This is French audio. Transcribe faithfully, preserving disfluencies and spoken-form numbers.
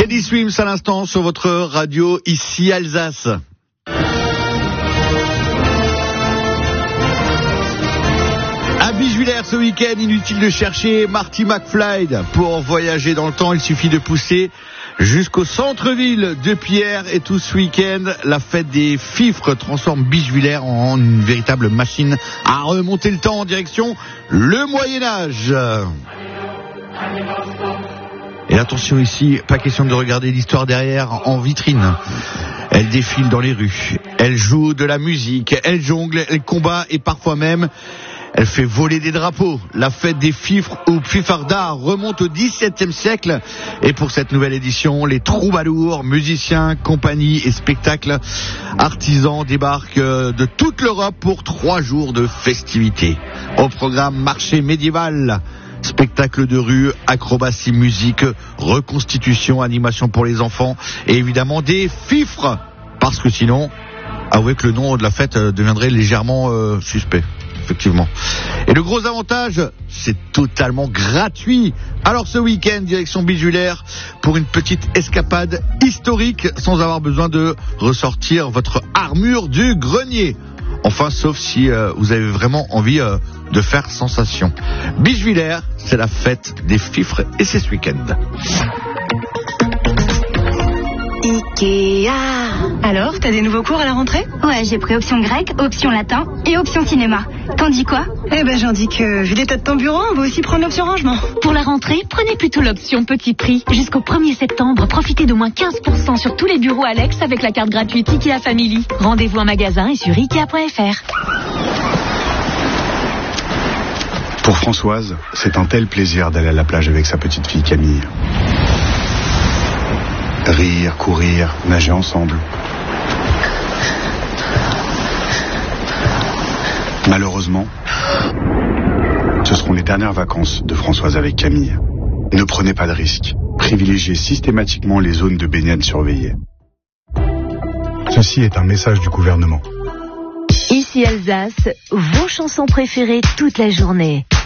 Teddy Swims à l'instant sur votre radio ici Alsace. À Bischwiller ce week-end, inutile de chercher Marty McFly. Pour voyager dans le temps, il suffit de pousser jusqu'au centre-ville de Pierre. Et tout ce week-end, la fête des fifres transforme Bischwiller en une véritable machine à remonter le temps en direction le Moyen-Âge. Et attention ici, pas question de regarder l'histoire derrière en vitrine. Elle défile dans les rues, elle joue de la musique, elle jongle, elle combat et parfois même elle fait voler des drapeaux. La fête des fifres ou fifardards remonte au dix-septième siècle. Et pour cette nouvelle édition, les troubadours, musiciens, compagnies et spectacles artisans débarquent de toute l'Europe pour trois jours de festivités. Au programme marché médiéval, spectacle de rue, acrobatie, musique, reconstitution, animation pour les enfants et évidemment des fifres. Parce que sinon, avouez que le nom de la fête deviendrait légèrement euh, suspect. Effectivement. Et le gros avantage, c'est totalement gratuit. Alors ce week-end, direction Bischwiller pour une petite escapade historique sans avoir besoin de ressortir votre armure du grenier. Enfin, sauf si euh, vous avez vraiment envie euh, de faire sensation. Bischwiller, c'est la fête des fifres et c'est ce week-end. Ikea. Alors, t'as des nouveaux cours à la rentrée ? Ouais, j'ai pris option grec, option latin et option cinéma. T'en dis quoi ? Eh ben, j'en dis que, vu l'état de ton bureau, on va aussi prendre l'option rangement. Pour la rentrée, prenez plutôt l'option petit prix. Jusqu'au premier septembre, profitez d'au moins quinze pour cent sur tous les bureaux Alex avec la carte gratuite Ikea Family. Rendez-vous en magasin et sur ikea point f r. Pour Françoise, c'est un tel plaisir d'aller à la plage avec sa petite fille Camille. Rire, courir, nager ensemble. Malheureusement, ce seront les dernières vacances de Françoise avec Camille. Ne prenez pas de risques. Privilégiez systématiquement les zones de baignade surveillées. Ceci est un message du gouvernement. Ici Alsace, vos chansons préférées toute la journée.